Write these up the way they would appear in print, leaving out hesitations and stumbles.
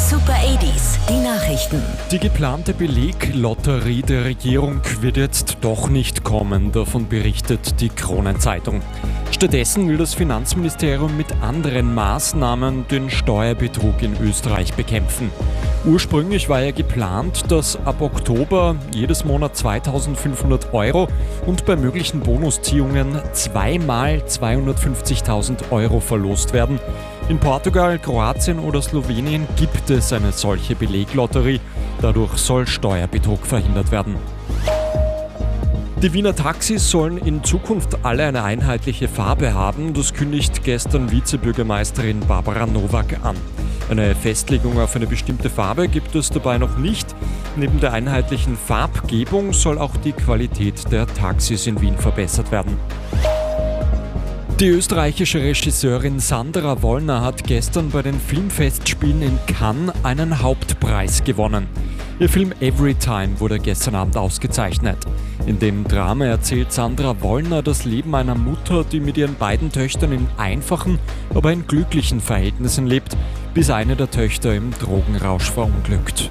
Super 80s, die Nachrichten. Die geplante Beleglotterie der Regierung wird jetzt doch nicht kommen, davon berichtet die Kronenzeitung. Stattdessen will das Finanzministerium mit anderen Maßnahmen den Steuerbetrug in Österreich bekämpfen. Ursprünglich war ja geplant, dass ab Oktober jedes Monat 2.500 € und bei möglichen Bonusziehungen zweimal 250.000 € verlost werden. In Portugal, Kroatien oder Slowenien gibt es eine solche Beleglotterie. Dadurch soll Steuerbetrug verhindert werden. Die Wiener Taxis sollen in Zukunft alle eine einheitliche Farbe haben. Das kündigt gestern Vizebürgermeisterin Barbara Nowak an. Eine Festlegung auf eine bestimmte Farbe gibt es dabei noch nicht. Neben der einheitlichen Farbgebung soll auch die Qualität der Taxis in Wien verbessert werden. Die österreichische Regisseurin Sandra Wollner hat gestern bei den Filmfestspielen in Cannes einen Hauptpreis gewonnen. Ihr Film Everytime wurde gestern Abend ausgezeichnet. In dem Drama erzählt Sandra Wollner das Leben einer Mutter, die mit ihren beiden Töchtern in einfachen, aber in glücklichen Verhältnissen lebt, bis eine der Töchter im Drogenrausch verunglückt.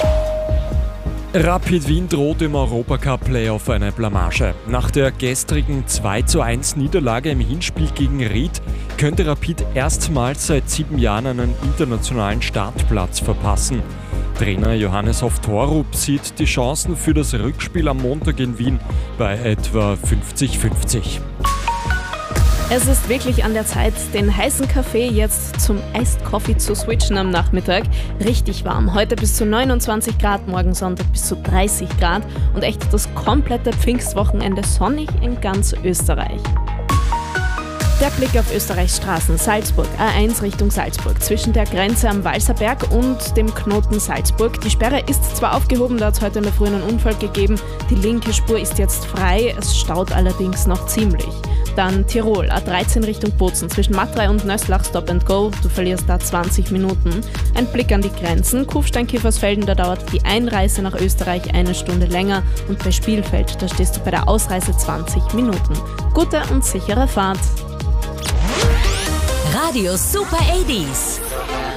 Rapid Wien droht im Europacup-Playoff eine Blamage. Nach der gestrigen 2:1 Niederlage im Hinspiel gegen Ried könnte Rapid erstmals seit 7 Jahren einen internationalen Startplatz verpassen. Trainer Johannes Hoftorup sieht die Chancen für das Rückspiel am Montag in Wien bei etwa 50-50. Es ist wirklich an der Zeit, den heißen Kaffee jetzt zum Iced Coffee zu switchen am Nachmittag. Richtig warm. Heute bis zu 29 Grad, morgen Sonntag bis zu 30 Grad und echt das komplette Pfingstwochenende sonnig in ganz Österreich. Der Blick auf Österreichs Straßen. Salzburg, A1 Richtung Salzburg, zwischen der Grenze am Walserberg und dem Knoten Salzburg. Die Sperre ist zwar aufgehoben, da hat es heute in der Früh einen Unfall gegeben. Die linke Spur ist jetzt frei, es staut allerdings noch ziemlich. Dann Tirol, A13 Richtung Bozen, zwischen Matrei und Nöslach Stop and Go. Du verlierst da 20 Minuten. Ein Blick an die Grenzen. Kufstein-Kiefersfelden, da dauert die Einreise nach Österreich 1 Stunde länger. Und bei Spielfeld, da stehst du bei der Ausreise 20 Minuten. Gute und sichere Fahrt. Radio Super 80s.